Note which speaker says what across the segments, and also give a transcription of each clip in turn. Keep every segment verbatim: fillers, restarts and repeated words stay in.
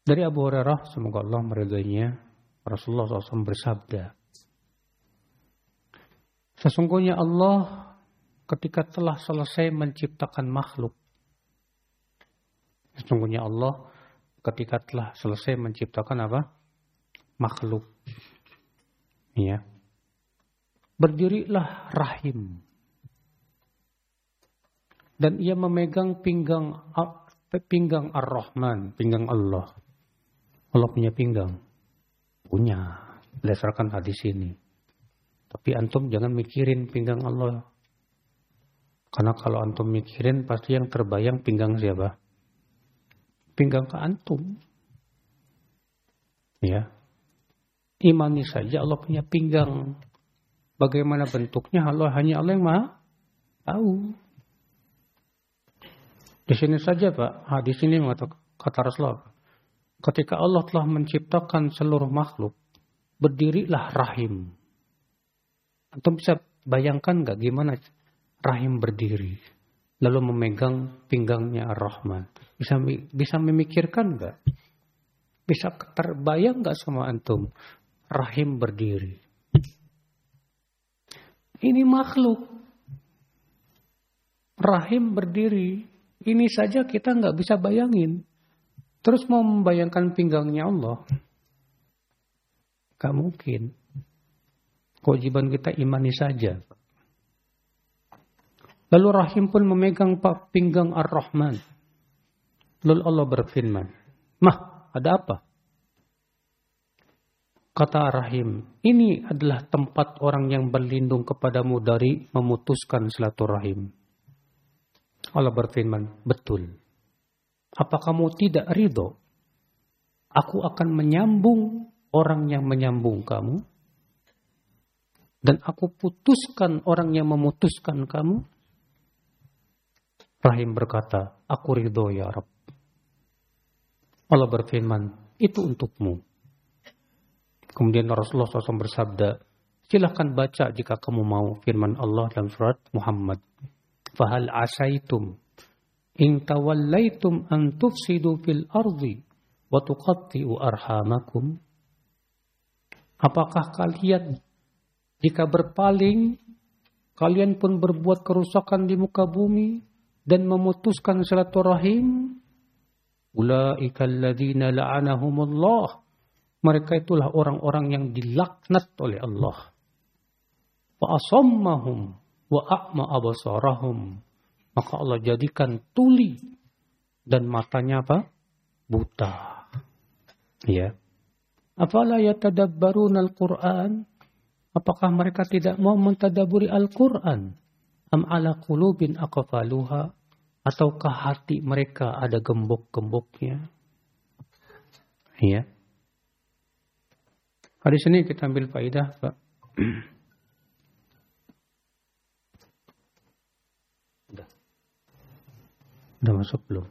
Speaker 1: Dari Abu Hurairah, semoga Allah meridainya, Rasulullah shallallahu alaihi wasallam bersabda, sesungguhnya Allah ketika telah selesai menciptakan makhluk, sesungguhnya Allah ketika telah selesai menciptakan apa? Makhluk. Ya. Berdirilah rahim. Dan ia memegang pinggang pinggang Ar-Rahman, pinggang Allah. Allah punya pinggang. Punya. Berdasarkan hadis ini. Tapi antum jangan mikirin pinggang Allah. Karena kalau antum mikirin pasti yang terbayang pinggang siapa? Pinggang ke antum. Ya. Imani saja Allah punya pinggang. Bagaimana bentuknya Allah hanya Allah yang Maha tahu. Di sini saja Pak, hadis ini mengatakan kata Rasulullah, ketika Allah telah menciptakan seluruh makhluk, berdirilah rahim. Antum bisa bayangkan nggak gimana rahim berdiri, lalu memegang pinggangnya Ar-Rahman? Bisa bisa memikirkan nggak? Bisa terbayang nggak sama antum rahim berdiri? Ini makhluk, rahim berdiri. Ini saja kita nggak bisa bayangin. Terus mau membayangkan pinggangnya Allah? Gak mungkin. Kewajiban kita imani saja. Lalu rahim pun memegang pinggang Ar-Rahman. Lalu Allah berfirman, "Mah, ada apa?" Kata rahim, "Ini adalah tempat orang yang berlindung kepadamu dari memutuskan silaturahim." Allah berfirman, "Betul. Apa kamu tidak ridho? Aku akan menyambung orang yang menyambung kamu. Dan aku putuskan orang yang memutuskan kamu." Rahim berkata, "Aku ridho ya Rabb." Allah berfirman, "Itu untukmu." Kemudian Rasulullah shallallahu alaihi wasallam bersabda, "Silahkan baca jika kamu mau firman Allah dalam surat Muhammad. Fahal asaitum in tawallaitum an tufsidu fil ardi wa tuqatti'u arhamakum." Apakah kalian jika berpaling, kalian pun berbuat kerusakan di muka bumi dan memutuskan silaturahim? Ulaika alladzina la'anahumullah. Mereka itulah orang-orang yang dilaknat oleh Allah. Wa asammahum wa a'ma absarahum. Maka Allah jadikan tuli dan matanya apa? Buta. Ya. Afala yatadabbaruna al-Qur'an? Apakah mereka tidak mau mentadaburi Al-Qur'an? Am ala qulubin aqfaluha? Ataukah hati mereka ada gembok-gemboknya? Ya. Hari ini kita ambil faidah, Pak. Udah. Udah masuk belum?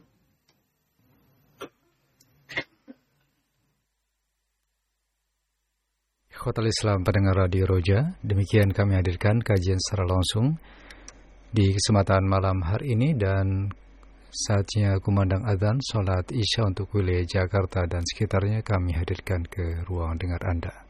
Speaker 2: Ikhwatal Islam pendengar Radio Roja, demikian kami hadirkan kajian secara langsung di kesempatan malam hari ini, dan saatnya kumandang adzan salat Isya untuk wilayah Jakarta dan sekitarnya kami hadirkan ke ruang dengar Anda.